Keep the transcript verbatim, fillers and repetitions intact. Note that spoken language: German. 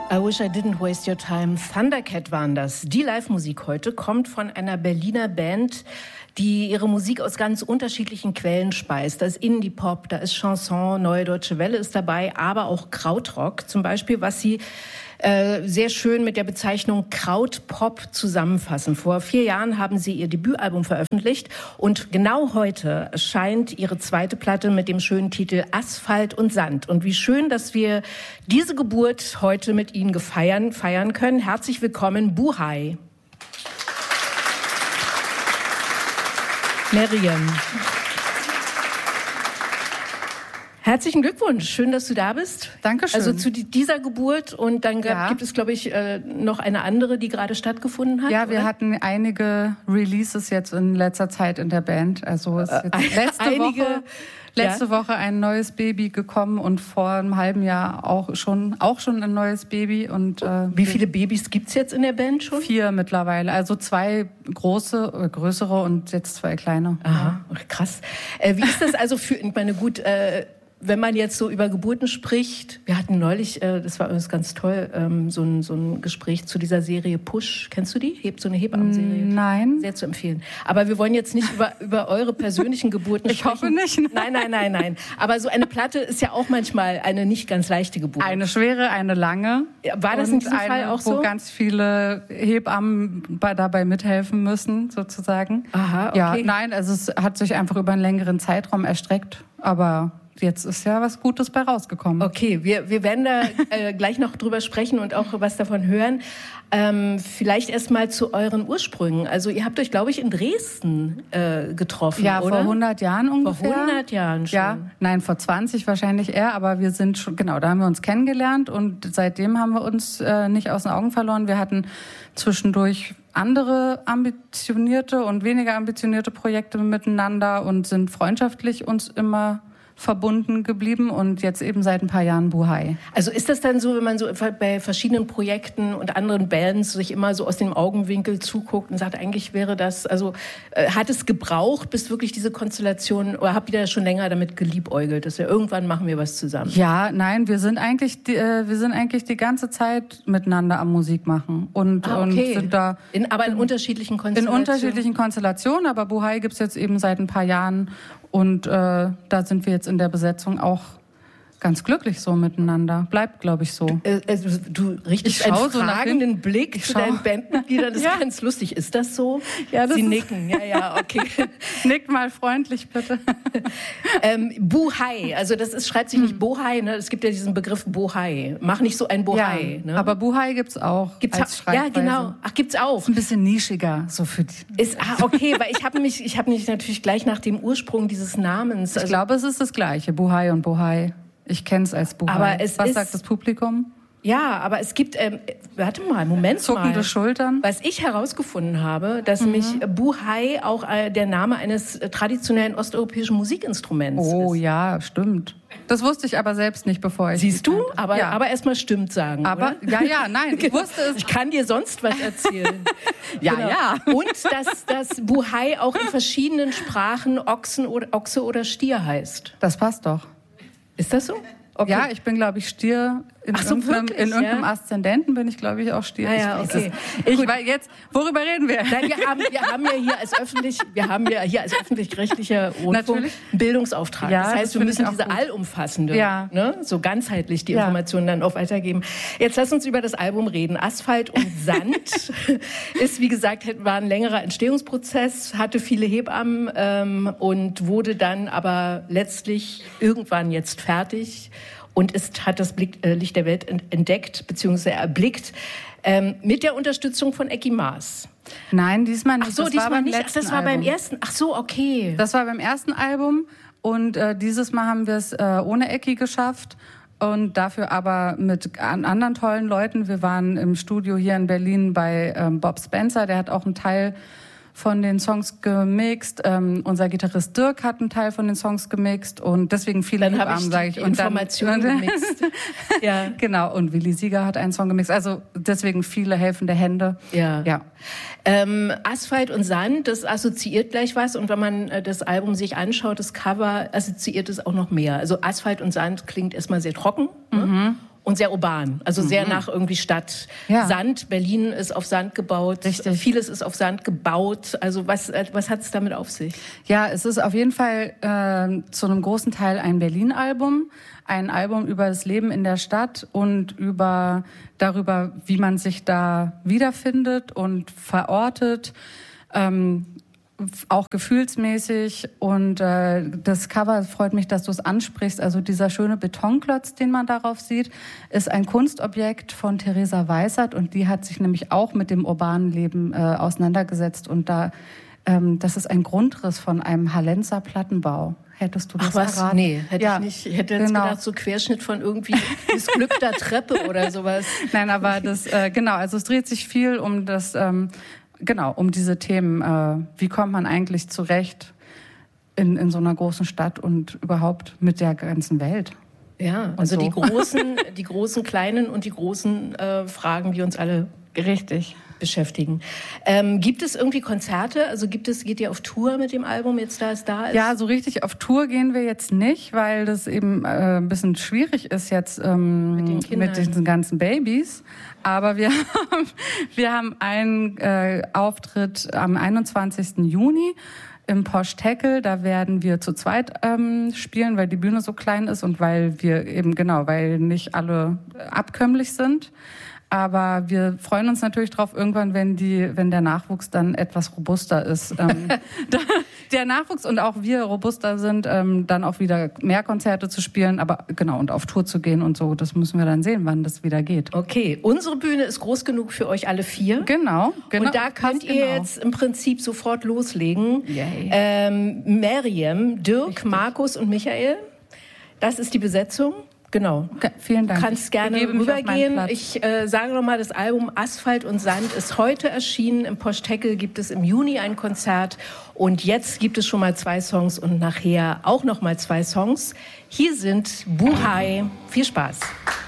I Wish I Didn't Waste Your Time. Thundercat waren das. Die Live-Musik heute kommt von einer Berliner Band, die ihre Musik aus ganz unterschiedlichen Quellen speist. Da ist Indie-Pop, da ist Chanson, Neue Deutsche Welle ist dabei, aber auch Krautrock zum Beispiel, was sie äh, sehr schön mit der Bezeichnung Krautpop zusammenfassen. Vor vier Jahren haben sie ihr Debütalbum veröffentlicht und genau heute erscheint ihre zweite Platte mit dem schönen Titel Asphalt und Sand. Und wie schön, dass wir diese Geburt heute mit Ihnen gefeiern, feiern können. Herzlich willkommen, Buhai. Miriam. Herzlichen Glückwunsch, schön, dass du da bist. Dankeschön. Also zu dieser Geburt und dann ja. gibt es, glaube ich, noch eine andere, die gerade stattgefunden hat. Ja, wir oder? hatten einige Releases jetzt in letzter Zeit in der Band. Also es ist jetzt letzte einige, Woche, letzte ja. Woche ein neues Baby gekommen und vor einem halben Jahr auch schon auch schon ein neues Baby. Und äh, wie viele Babys gibt's jetzt in der Band schon? Vier mittlerweile. Also zwei große, äh, größere und jetzt zwei kleine. Aha, krass. Äh, wie ist das also für? Ich meine, gut. Äh, Wenn man jetzt so über Geburten spricht, wir hatten neulich, äh, das war übrigens ganz toll, ähm, so, ein, so ein Gespräch zu dieser Serie Push. Kennst du die? Hebt so eine Hebammenserie. Nein. Sehr zu empfehlen. Aber wir wollen jetzt nicht über, über eure persönlichen Geburten ich sprechen. Ich hoffe nicht. Nein, nein, nein, nein. Aber so eine Platte ist ja auch manchmal eine nicht ganz leichte Geburt. Eine schwere, eine lange. War das in diesem eine, Fall auch so? Wo ganz viele Hebammen bei, dabei mithelfen müssen, sozusagen. Aha, okay. Ja, nein, also es hat sich einfach über einen längeren Zeitraum erstreckt, aber jetzt ist ja was Gutes bei rausgekommen. Okay, wir, wir werden da äh, gleich noch drüber sprechen und auch was davon hören. Ähm, vielleicht erst mal zu euren Ursprüngen. Also ihr habt euch, glaube ich, in Dresden äh, getroffen, ja, oder? Ja, vor hundert Jahren ungefähr. Vor hundert Jahren schon? Ja, nein, vor zwanzig wahrscheinlich eher, aber wir sind schon, genau, da haben wir uns kennengelernt und seitdem haben wir uns äh, nicht aus den Augen verloren. Wir hatten zwischendurch andere ambitionierte und weniger ambitionierte Projekte miteinander und sind freundschaftlich uns immer verbunden geblieben und jetzt eben seit ein paar Jahren Buhai. Also ist das dann so, wenn man so bei verschiedenen Projekten und anderen Bands sich immer so aus dem Augenwinkel zuguckt und sagt, eigentlich wäre das, also äh, hat es gebraucht, bis wirklich diese Konstellation, oder habt ihr da schon länger damit geliebäugelt, dass wir irgendwann machen wir was zusammen? Ja, nein, wir sind eigentlich die, äh, wir sind eigentlich die ganze Zeit miteinander am Musik machen und, ah, okay. und sind da in, aber in, in unterschiedlichen Konstellationen. In unterschiedlichen Konstellationen, aber Buhai gibt's jetzt eben seit ein paar Jahren. Und äh, da sind wir jetzt in der Besetzung auch ganz glücklich so miteinander. Bleibt, glaube ich, so. Du, äh, also, du richtest einen so fragenden Blick ich zu schau. deinen Bandmitgliedern. Das ist ja. ganz lustig. Ist das so? Ja, das Sie ist nicken. Ja, ja, okay. Nickt mal freundlich, bitte. ähm, Buhai, also das ist, schreibt sich nicht Bohai, ne? Es gibt ja diesen Begriff Bohai. Mach nicht so ein Bohai. Ja, ne? aber Buhai gibt's auch gibt's als ha- Ja, genau. Ach, gibt's auch. Ist ein bisschen nischiger, so für die. Ist, ah, okay, weil ich habe mich, ich habe mich natürlich gleich nach dem Ursprung dieses Namens. Ich also, glaube, es ist das Gleiche, Buhai und Bohai. Ich kenne es als Buhai. Aber es Was ist, sagt das Publikum? Ja, aber es gibt, ähm, warte mal, Moment Zuckende mal. Schultern. Was ich herausgefunden habe, dass mhm. mich Buhai auch äh, der Name eines äh, traditionellen osteuropäischen Musikinstruments oh, ist. Oh ja, stimmt. Das wusste ich aber selbst nicht, bevor ich... Siehst du? Aber, ja. aber erstmal stimmt sagen, aber, oder? Ja, ja, nein, ich wusste es. Ich kann dir sonst was erzählen. ja, genau. ja. Und dass das Buhai auch in verschiedenen Sprachen Ochsen oder, Ochse oder Stier heißt. Das passt doch. Ist das so? Okay. Ja, ich bin, glaube ich, Stier. In Ach so, irgendeinem, wirklich, in irgendeinem ja? Aszendenten bin ich, glaube ich, auch Stier. Ah, ja, ich okay. Ich weiß jetzt, worüber reden wir? Nein, wir haben, wir haben ja hier als öffentlich, wir haben ja hier als öffentlich-rechtlicher Rundfunk einen Bildungsauftrag. Ja, das heißt, das wir müssen ich diese gut. allumfassende, ja. ne, so ganzheitlich die ja. Informationen dann auch weitergeben. Jetzt lass uns über das Album reden. Asphalt und Sand ist, wie gesagt, war ein längerer Entstehungsprozess, hatte viele Hebammen ähm, und wurde dann aber letztlich irgendwann jetzt fertig. Und ist, hat das Blick, äh, Licht der Welt entdeckt bzw. erblickt ähm, mit der Unterstützung von Ecki Maas. Nein, diesmal nicht. Ach so, das diesmal war beim nicht. letzten Ach, das war Album. beim ersten. Ach so, okay. Das war beim ersten Album und äh, dieses Mal haben wir es äh, ohne Ecki geschafft. Und dafür aber mit an anderen tollen Leuten. Wir waren im Studio hier in Berlin bei ähm, Bob Spencer, der hat auch einen Teil von den Songs gemixt. Ähm, unser Gitarrist Dirk hat einen Teil von den Songs gemixt und deswegen viele Hebammen, sage ich. Und Informationen gemixt. Ja, genau. Und Willi Sieger hat einen Song gemixt. Also deswegen viele helfende Hände. Ja. ja. Ähm, Asphalt und Sand, das assoziiert gleich was. Und wenn man äh, das Album sich anschaut, das Cover, assoziiert es auch noch mehr. Also Asphalt und Sand klingt erstmal sehr trocken. Mhm. Ne? Und sehr urban, also sehr mhm. nach irgendwie Stadt. Ja. Sand, Berlin ist auf Sand gebaut, Richtig. Vieles ist auf Sand gebaut. Also was, was hat es damit auf sich? Ja, es ist auf jeden Fall äh, zu einem großen Teil ein Berlin-Album. Ein Album über das Leben in der Stadt und über darüber, wie man sich da wiederfindet und verortet. Ähm, auch gefühlsmäßig, und äh, das Cover, freut mich, dass du es ansprichst, also dieser schöne Betonklotz, den man darauf sieht, ist ein Kunstobjekt von Theresa Weissert, und die hat sich nämlich auch mit dem urbanen Leben äh, auseinandergesetzt, und da ähm, das ist ein Grundriss von einem Hallenser Plattenbau. Hättest du das Ach was? erraten? Nee, hätte ja, ich nicht. Ich hätte jetzt genau. gedacht, so Querschnitt von irgendwie das Glück der Treppe oder sowas. Nein, aber das, äh, genau, also es dreht sich viel um das, ähm, Genau, um diese Themen. Äh, wie kommt man eigentlich zurecht in, in so einer großen Stadt und überhaupt mit der ganzen Welt? Ja, also so. die großen, die großen kleinen und die großen äh, Fragen, die uns alle richtig beschäftigen. Ähm, gibt es irgendwie Konzerte? Also gibt es, geht ihr auf Tour mit dem Album jetzt, da es da ist? Ja, so richtig auf Tour gehen wir jetzt nicht, weil das eben äh, ein bisschen schwierig ist jetzt ähm, mit, mit diesen ganzen Babys. Aber wir haben, wir haben einen äh, Auftritt am einundzwanzigsten Juni im Posh Tackle. Da werden wir zu zweit ähm, spielen, weil die Bühne so klein ist und weil wir eben, genau, weil nicht alle abkömmlich sind. Aber wir freuen uns natürlich drauf, irgendwann, wenn die, wenn der Nachwuchs dann etwas robuster ist. Ähm, da, der Nachwuchs und auch wir robuster sind, ähm, dann auch wieder mehr Konzerte zu spielen, aber genau, und auf Tour zu gehen und so. Das müssen wir dann sehen, wann das wieder geht. Okay, unsere Bühne ist groß genug für euch alle vier. Genau, genau. Und da könnt ihr genau. jetzt im Prinzip sofort loslegen. Yay. Ähm, Miriam, Dirk, Richtig. Markus und Michael. Das ist die Besetzung. Genau. Okay, vielen Dank. Du kannst gerne rübergehen. Ich äh, sage noch mal, das Album Asphalt und Sand ist heute erschienen. Im Posh Tackle gibt es im Juni ein Konzert. Und jetzt gibt es schon mal zwei Songs und nachher auch noch mal zwei Songs. Hier sind Buhai. Viel Spaß.